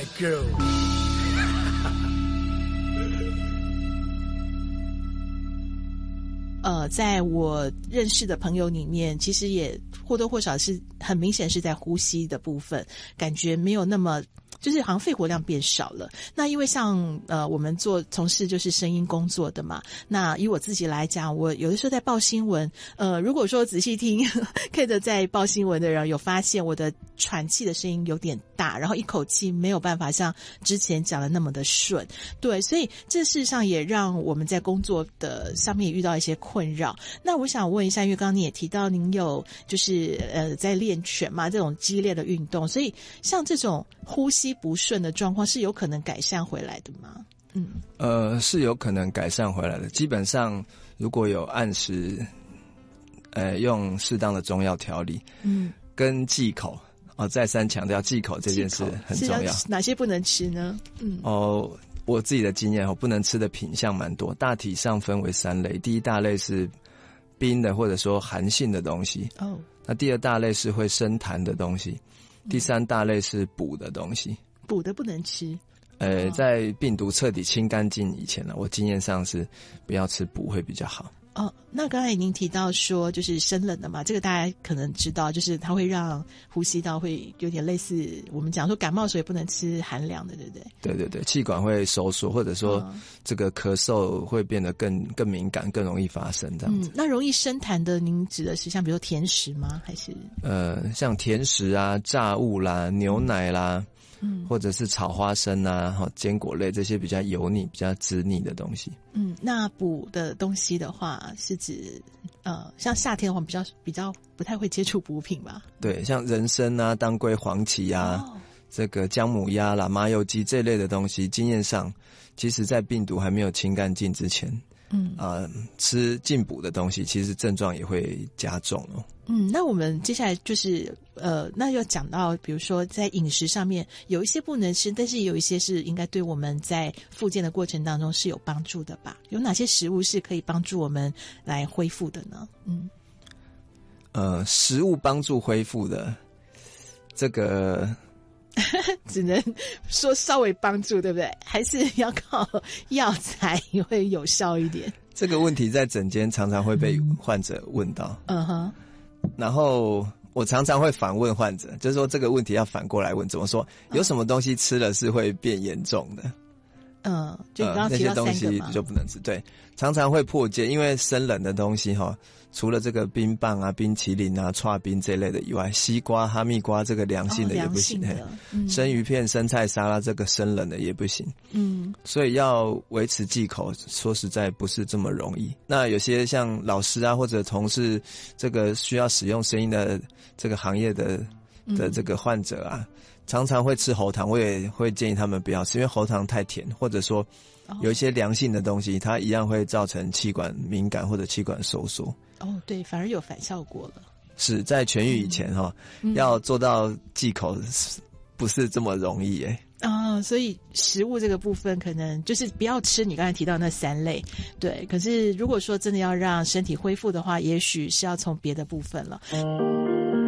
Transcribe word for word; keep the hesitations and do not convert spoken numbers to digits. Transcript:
my girl。 呃，在我认识的朋友里面，其实也或多或少是很明显是在呼吸的部分，感觉没有那么。就是好像肺活量变少了。那因为像呃我们做从事就是声音工作的嘛，那以我自己来讲，我有的时候在报新闻，呃如果说仔细听Kate 在报新闻的人有发现我的喘气的声音有点大，然后一口气没有办法像之前讲的那么的顺。对，所以这事实上也让我们在工作的上面也遇到一些困扰。那我想问一下，因为刚刚你也提到您有就是呃在练拳嘛，这种激烈的运动，所以像这种呼吸不顺的状况是有可能改善回来的吗？嗯， 呃，是有可能改善回来的。基本上，如果有按时，呃，用适当的中药调理，嗯，跟忌口哦，再三强调忌口这件事很重要。 哪些不能吃呢？嗯， 哦，我自己的经验哦，不能吃的品项蛮多，大体上分为三类。第一大类是冰的或者说寒性的东西，哦，那第二大类是会生痰的东西。第三大类是补的东西， 补的不能吃。 呃，在病毒彻底清干净以前呢，我经验上是不要吃补会比较好。 哦，那刚才已经提到说就是生冷的嘛，这个大家可能知道，就是它会让呼吸道会有点类似我们讲说感冒时也不能吃寒凉的，对不对？ 对对对，气管会收缩，或者说这个咳嗽会变得更更敏感，更容易发生这样子。 嗯，那容易生痰的，您指的是像比如说甜食吗？还是呃，像甜食啊、炸物啦、牛奶啦。嗯，或者是炒花生啊、坚果类这些比较油腻、比较滋腻的东西。 嗯，那补的东西的话，是指呃，像夏天的话，比较比较不太会接触补品吧？ 对，像人参啊、当归、黄芪啊、哦、这个姜母鸭啦、麻油鸡这类的东西，经验上，其实在病毒还没有清干净之前，嗯啊、呃，吃进补的东西，其实症状也会加重哦。 嗯，那我们接下来就是呃，那要讲到，比如说在饮食上面有一些不能吃，但是有一些是应该对我们在复健的过程当中是有帮助的吧？有哪些食物是可以帮助我们来恢复的呢？嗯， 呃，食物帮助恢复的这个只能说稍微帮助，对不对？还是要靠药材会有效一点？ 这个问题在诊间常常会被患者问到。嗯哼。然后我常常会反问患者，就是说这个问题要反过来问，怎么说？有什么东西吃了是会变严重的？ 嗯，就你刚刚提到三个嘛、呃、那些东西就不能吃。对，常常会破戒，因为生冷的东西哈，除了这个冰棒啊、冰淇淋啊、剉冰这类的以外，西瓜、哈密瓜这个凉性的也不行，哦嗯、生鱼片、生菜沙拉这个生冷的也不行。嗯，所以要维持忌口，说实在不是这么容易。那有些像老师啊，或者从事这个需要使用声音的这个行业的的这个患者啊。嗯，常常会吃喉糖，我也会建议他们不要吃，因为喉糖太甜，或者说有一些凉性的东西，它一样会造成气管敏感或者气管收缩。 哦，对，反而有反效果了。 是在痊愈以前哈、嗯，要做到忌口不是这么容易诶。 啊、哦，所以食物这个部分可能就是不要吃你刚才提到那三类，对。可是如果说真的要让身体恢复的话，也许是要从别的部分了。嗯